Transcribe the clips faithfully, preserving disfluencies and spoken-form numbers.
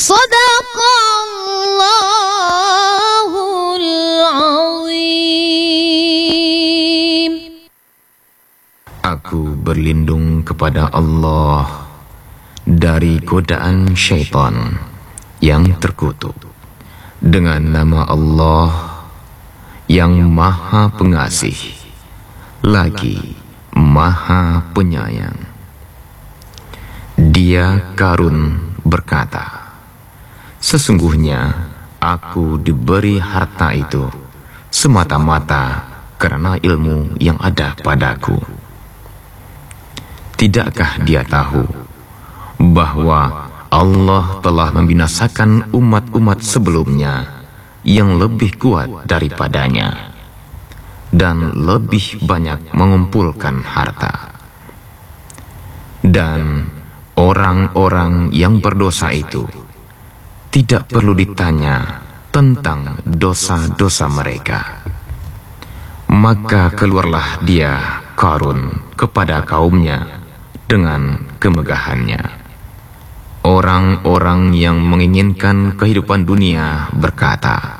Sadaqallahul azim. Aku berlindung kepada Allah dari godaan syaitan yang terkutuk, dengan nama Allah yang Maha Pengasih lagi Maha Penyayang. Dia Qarun berkata, sesungguhnya aku diberi harta itu semata-mata karena ilmu yang ada padaku. Tidakkah dia tahu bahwa Allah telah membinasakan umat-umat sebelumnya yang lebih kuat daripadanya dan lebih banyak mengumpulkan harta. Dan orang-orang yang berdosa itu tidak perlu ditanya tentang dosa-dosa mereka. Maka keluarlah dia Qarun kepada kaumnya dengan kemegahannya. Orang-orang yang menginginkan kehidupan dunia berkata,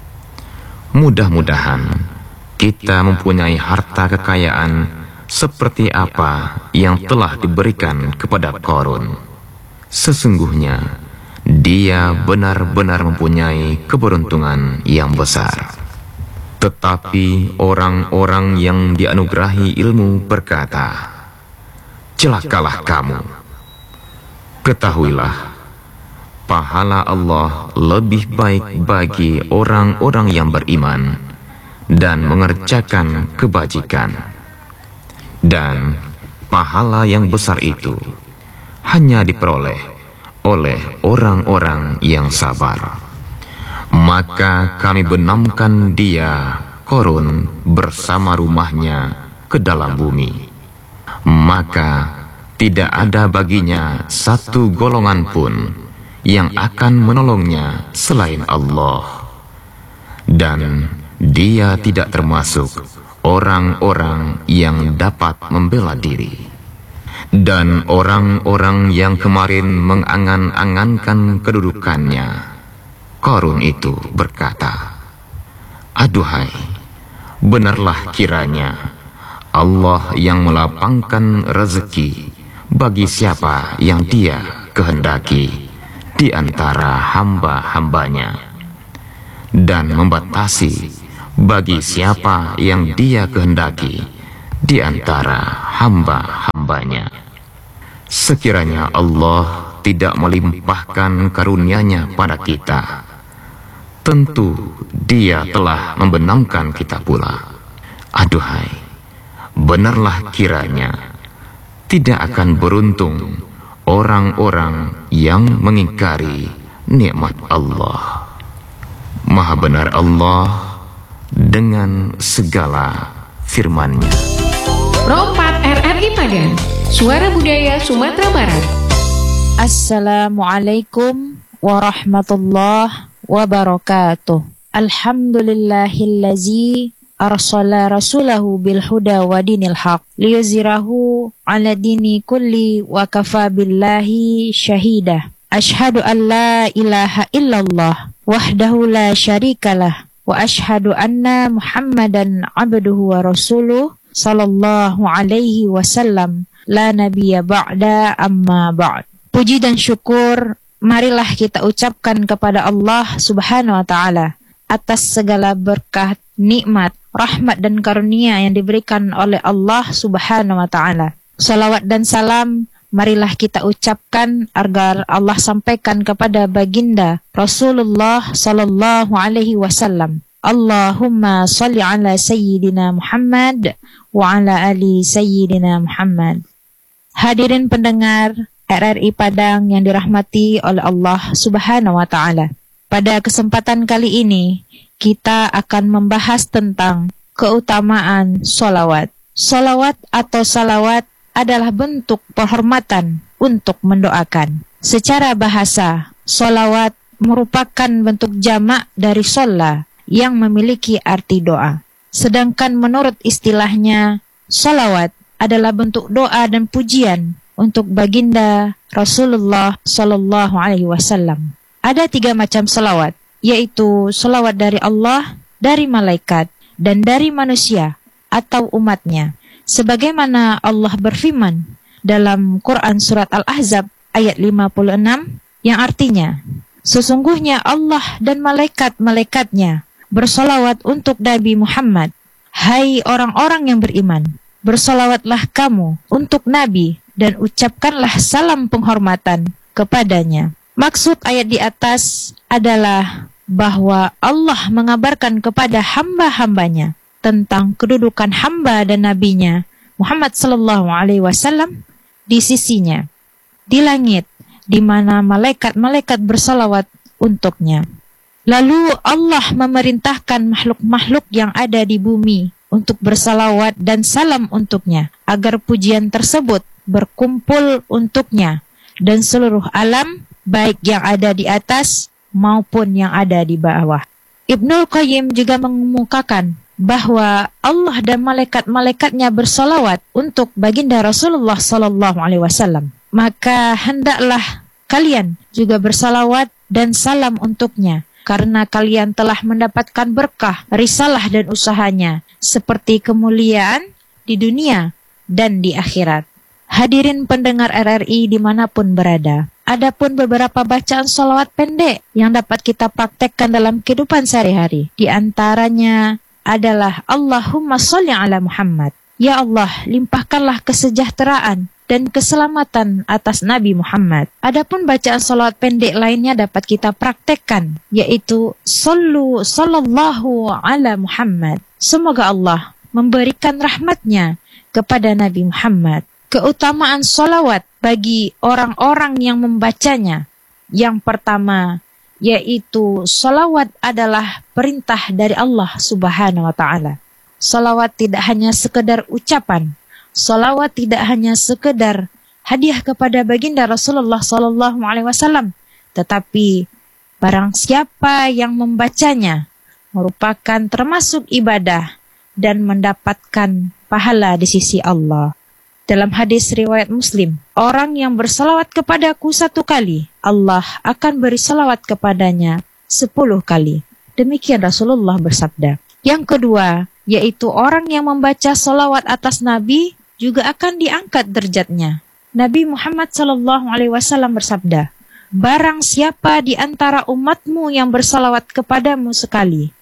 mudah-mudahan kita mempunyai harta kekayaan seperti apa yang telah diberikan kepada Qarun. Sesungguhnya dia benar-benar mempunyai keberuntungan yang besar. Tetapi orang-orang yang dianugerahi ilmu berkata, celakalah kamu. Ketahuilah, pahala Allah lebih baik bagi orang-orang yang beriman dan mengerjakan kebajikan. Dan pahala yang besar itu hanya diperoleh oleh orang-orang yang sabar. Maka kami benamkan dia, Qarun, bersama rumahnya ke dalam bumi. Maka tidak ada baginya satu golongan pun yang akan menolongnya selain Allah. Dan dia tidak termasuk orang-orang yang dapat membela diri. Dan orang-orang yang kemarin mengangan-angankan kedudukannya, Qarun itu berkata, aduhai, benarlah kiranya Allah yang melapangkan rezeki bagi siapa yang dia kehendaki di antara hamba-hambanya, dan membatasi bagi siapa yang dia kehendaki di antara hamba-hambanya. Sekiranya Allah tidak melimpahkan karunia-Nya pada kita, tentu dia telah membenamkan kita pula. Aduhai, benarlah kiranya tidak akan beruntung orang-orang yang mengingkari nikmat Allah. Maha benar Allah dengan segala firman-Nya. Pro empat R R I Padang, Suara Budaya Sumatera Barat. Assalamualaikum warahmatullahi wabarakatuh. Alhamdulillahillazi arsala rasulahu bil huda wa dinil haq liyuzhirahu ala dini kulli wa kafa billahi syahida. Ashhadu an la ilaha illallah wahdahu la syarikalah wa ashhadu anna Muhammadan abduhu wa rasuluh sallallahu alaihi wasallam la nabiyya ba'da amma ba'd. Puji dan syukur marilah kita ucapkan kepada Allah Subhanahu wa taala atas segala berkah, nikmat, rahmat dan karunia yang diberikan oleh Allah Subhanahu wa taala. Salawat dan salam marilah kita ucapkan agar Allah sampaikan kepada baginda Rasulullah sallallahu alaihi wasallam. Allahumma salli ala sayyidina Muhammad wa ala ali sayyidina Muhammad. Hadirin pendengar R R I Padang yang dirahmati oleh Allah Subhanahu wa taala. Pada kesempatan kali ini, kita akan membahas tentang keutamaan solawat. Solawat atau salawat adalah bentuk penghormatan untuk mendoakan. Secara bahasa, solawat merupakan bentuk jamak dari sholla yang memiliki arti doa. Sedangkan menurut istilahnya, solawat adalah bentuk doa dan pujian untuk baginda Rasulullah Sallallahu Alaihi Wasallam. Ada tiga macam salawat, yaitu salawat dari Allah, dari malaikat, dan dari manusia atau umatnya. Sebagaimana Allah berfirman dalam Quran surat Al-Ahzab ayat lima puluh enam, yang artinya, sesungguhnya Allah dan malaikat-malaikatnya bersolawat untuk Nabi Muhammad. Hai orang-orang yang beriman, bersolawatlah kamu untuk Nabi dan ucapkanlah salam penghormatan kepadanya. Maksud ayat di atas adalah bahwa Allah mengabarkan kepada hamba-hambanya tentang kedudukan hamba dan nabinya Muhammad sallallahu alaihi wasallam di sisinya, di langit, di mana malaikat-malaikat bersalawat untuknya. Lalu Allah memerintahkan makhluk-makhluk yang ada di bumi untuk bersalawat dan salam untuknya, agar pujian tersebut berkumpul untuknya dan seluruh alam, baik yang ada di atas maupun yang ada di bawah. Ibnul Qayyim juga mengemukakan bahwa Allah dan malaikat-malaikatnya bersalawat untuk baginda Rasulullah sallallahu alaihi wasallam. Maka hendaklah kalian juga bersalawat dan salam untuknya, karena kalian telah mendapatkan berkah risalah dan usahanya, seperti kemuliaan di dunia dan di akhirat. Hadirin pendengar R R I dimanapun berada, adapun beberapa bacaan salawat pendek yang dapat kita praktekkan dalam kehidupan sehari-hari. Di antaranya adalah Allahumma sholli ala Muhammad. Ya Allah, limpahkanlah kesejahteraan dan keselamatan atas Nabi Muhammad. Adapun bacaan salawat pendek lainnya dapat kita praktekkan, yaitu Sallu sallallahu ala Muhammad. Semoga Allah memberikan rahmatnya kepada Nabi Muhammad. Keutamaan salawat bagi orang-orang yang membacanya. Yang pertama, yaitu salawat adalah perintah dari Allah Subhanahu wa ta'ala. Salawat tidak hanya sekedar ucapan, salawat tidak hanya sekedar hadiah kepada baginda Rasulullah sallallahu alaihi wasallam, tetapi barang siapa yang membacanya merupakan termasuk ibadah dan mendapatkan pahala di sisi Allah. Dalam hadis riwayat Muslim, orang yang bersalawat kepadaku satu kali, Allah akan beri salawat kepadanya sepuluh kali. Demikian Rasulullah bersabda. Yang kedua, yaitu orang yang membaca salawat atas Nabi juga akan diangkat derajatnya. Nabi Muhammad sallallahu alaihi wasallam bersabda, barang siapa di antara umatmu yang bersalawat kepadamu sekali,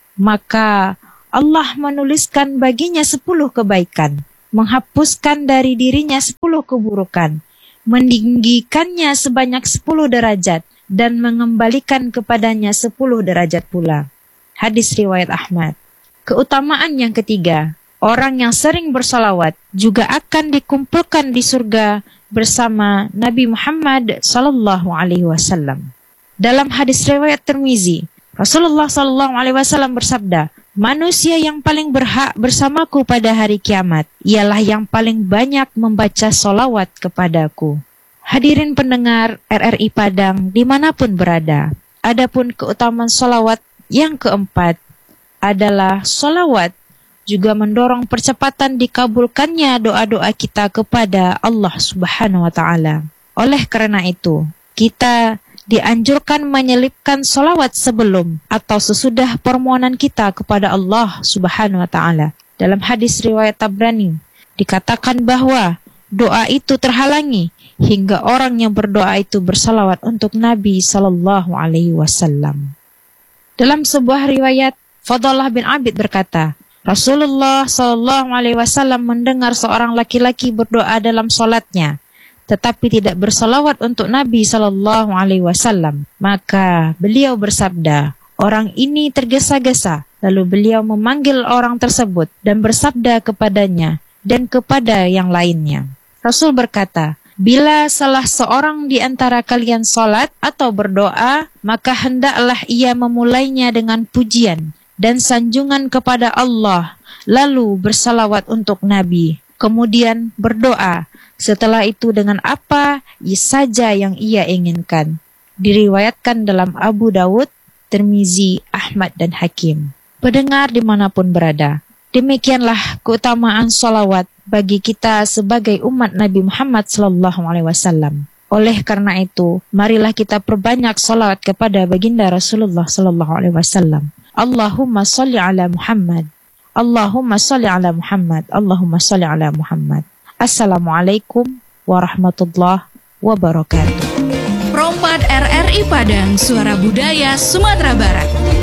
maka Allah menuliskan baginya sepuluh kebaikan, menghapuskan dari dirinya sepuluh keburukan, meninggikannya sebanyak sepuluh derajat, dan mengembalikan kepadanya sepuluh derajat pula. Hadis riwayat Ahmad. Keutamaan yang ketiga, orang yang sering bersalawat juga akan dikumpulkan di surga bersama Nabi Muhammad sallallahu alaihi wasallam. Dalam hadis riwayat Tirmizi, Rasulullah sallallahu alaihi wasallam bersabda, manusia yang paling berhak bersamaku pada hari kiamat ialah yang paling banyak membaca salawat kepadaku. Hadirin pendengar R R I Padang dimanapun berada, adapun keutamaan salawat yang keempat adalah salawat juga mendorong percepatan dikabulkannya doa-doa kita kepada Allah Subhanahu wa ta'ala. Oleh karena itu, kita dianjurkan menyelipkan salawat sebelum atau sesudah permohonan kita kepada Allah Subhanahu wa ta'ala. Dalam hadis riwayat Tabrani, dikatakan bahwa doa itu terhalangi hingga orang yang berdoa itu bersalawat untuk Nabi sallallahu alaihi wasallam. Dalam sebuah riwayat, Fadalah bin Abid berkata, Rasulullah sallallahu alaihi wasallam mendengar seorang laki-laki berdoa dalam salatnya, tetapi tidak bersalawat untuk Nabi sallallahu alaihi wasallam. Maka beliau bersabda, orang ini tergesa-gesa. Lalu beliau memanggil orang tersebut dan bersabda kepadanya dan kepada yang lainnya. Rasul berkata, bila salah seorang di antara kalian salat atau berdoa, maka hendaklah ia memulainya dengan pujian dan sanjungan kepada Allah, lalu bersalawat untuk Nabi, kemudian berdoa. Setelah itu dengan apa saja yang ia inginkan. Diriwayatkan dalam Abu Dawud, Tirmizi, Ahmad, dan Hakim. Pendengar dimanapun berada, demikianlah keutamaan salawat bagi kita sebagai umat Nabi Muhammad sallallahu alaihi wasallam. Oleh karena itu, marilah kita perbanyak salawat kepada baginda Rasulullah sallallahu alaihi wasallam. Allahumma salli ala Muhammad. Allahumma salli ala Muhammad. Allahumma salli ala Muhammad. Assalamualaikum warahmatullahi wabarakatuh. Perompat R R I Padang, Suara Budaya Sumatera Barat.